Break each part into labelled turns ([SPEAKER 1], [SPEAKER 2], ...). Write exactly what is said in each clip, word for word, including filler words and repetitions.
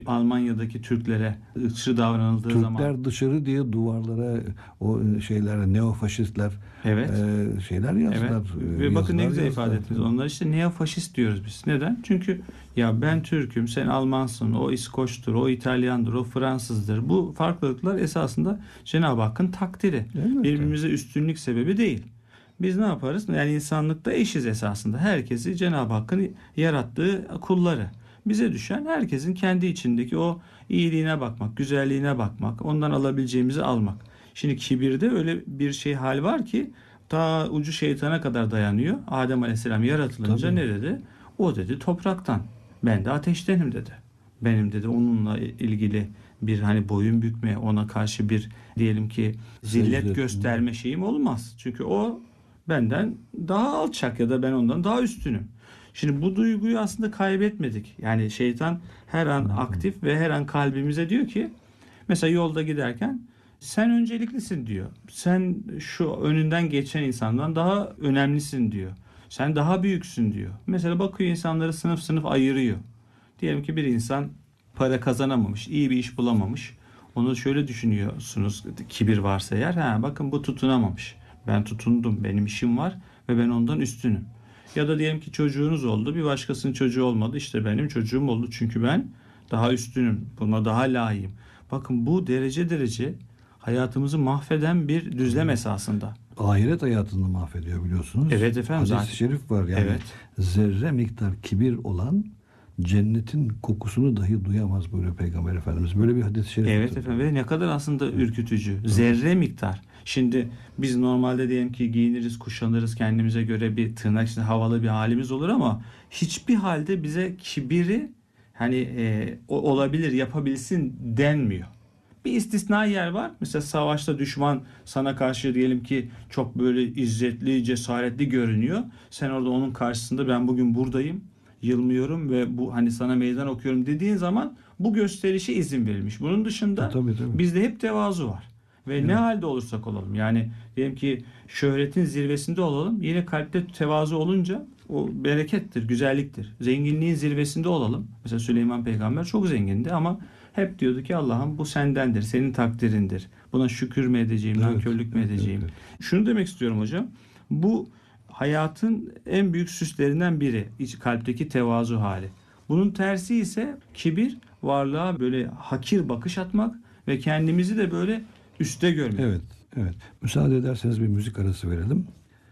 [SPEAKER 1] Almanya'daki Türklere ırkçı davranıldığı
[SPEAKER 2] Türkler
[SPEAKER 1] zaman.
[SPEAKER 2] Türkler dışarı diye duvarlara o şeylere neofaşistler
[SPEAKER 1] Evet.
[SPEAKER 2] e, şeyler yazdılar.
[SPEAKER 1] Evet.
[SPEAKER 2] e,
[SPEAKER 1] Ve bakın ne güzel
[SPEAKER 2] yazdılar.
[SPEAKER 1] ifade ettiniz. Onlar işte neofaşist diyoruz biz. Neden? Çünkü ya ben Türk'üm, sen Almansın, o İskoç'tur, o İtalyandır, o Fransızdır. Bu farklılıklar esasında Cenab-ı Hakk'ın takdiri.
[SPEAKER 2] Evet.
[SPEAKER 1] Birbirimize üstünlük sebebi değil. Biz ne yaparız? Yani insanlıkta eşiz esasında. Herkesi Cenab-ı Hakk'ın yarattığı kulları. Bize düşen herkesin kendi içindeki o iyiliğine bakmak, güzelliğine bakmak, ondan alabileceğimizi almak. Şimdi kibirde öyle bir şey hal var ki ta ucu şeytana kadar dayanıyor. Adem Aleyhisselam yaratılınca
[SPEAKER 2] Tabii.
[SPEAKER 1] ne dedi? O dedi topraktan. Ben de ateştenim dedi. Benim dedi onunla ilgili bir hani boyun bükme, ona karşı bir diyelim ki zillet
[SPEAKER 2] Secde.
[SPEAKER 1] gösterme şeyim olmaz. Çünkü o benden daha alçak ya da ben ondan daha üstünüm. Şimdi bu duyguyu aslında kaybetmedik. Yani şeytan her an aktif ve her an kalbimize diyor ki mesela yolda giderken sen önceliklisin diyor. Sen şu önünden geçen insandan daha önemlisin diyor. Sen daha büyüksün diyor. Mesela bakıyor insanları sınıf sınıf ayırıyor. Diyelim ki bir insan para kazanamamış, iyi bir iş bulamamış. Onu şöyle düşünüyorsunuz kibir varsa eğer. Ha, bakın bu tutunamamış. Ben tutundum, benim işim var ve ben ondan üstünüm. Ya da diyelim ki çocuğunuz oldu, bir başkasının çocuğu olmadı. İşte benim çocuğum oldu çünkü ben daha üstünüm, buna daha layığım. Bakın bu derece derece hayatımızı mahveden bir düzlem esasında.
[SPEAKER 2] Ahiret hayatını mahvediyor biliyorsunuz.
[SPEAKER 1] Evet efendim,
[SPEAKER 2] Hadis-i
[SPEAKER 1] zaten.
[SPEAKER 2] şerif var yani.
[SPEAKER 1] Evet.
[SPEAKER 2] Zerre miktar kibir olan cennetin kokusunu dahi duyamaz buyuruyor Peygamber Efendimiz. Böyle bir hadis-i şerif.
[SPEAKER 1] Evet efendim ve ne kadar aslında ürkütücü. Zerre miktar. Şimdi biz normalde diyelim ki giyiniriz, kuşanırız, kendimize göre bir tırnak içinde havalı bir halimiz olur ama hiçbir halde bize kibiri hani e, o- olabilir, yapabilsin denmiyor. Bir istisna yer var. Mesela savaşta düşman sana karşı diyelim ki çok böyle izzetli, cesaretli görünüyor. Sen orada onun karşısında ben bugün buradayım, yılmıyorum ve bu hani sana meydan okuyorum dediğin zaman bu gösterişe izin verilmiş. Bunun dışında
[SPEAKER 2] Ha, tabii, tabii.
[SPEAKER 1] bizde hep tevazu var. Ve
[SPEAKER 2] Evet.
[SPEAKER 1] ne halde olursak olalım. Yani diyelim ki şöhretin zirvesinde olalım. Yine kalpte tevazu olunca o berekettir, güzelliktir. Zenginliğin zirvesinde olalım. Mesela Süleyman Peygamber çok zengindi ama hep diyordu ki Allah'ım bu sendendir, senin takdirindir. Buna şükür mü edeceğim,
[SPEAKER 2] Evet,
[SPEAKER 1] nankörlük mü
[SPEAKER 2] evet,
[SPEAKER 1] edeceğim?
[SPEAKER 2] evet,
[SPEAKER 1] Şunu demek istiyorum hocam. Bu hayatın en büyük süslerinden biri. İç kalpteki tevazu hali. Bunun tersi ise kibir, varlığa böyle hakir bakış atmak ve kendimizi de böyle üste görmek.
[SPEAKER 2] Evet, evet. Müsaade ederseniz bir müzik arası verelim.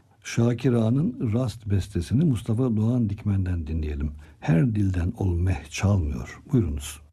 [SPEAKER 2] Şakir Ağa'nın Rast bestesini Mustafa Doğan Dikmen'den dinleyelim. Her dilden ol meh çalmıyor. Buyurunuz.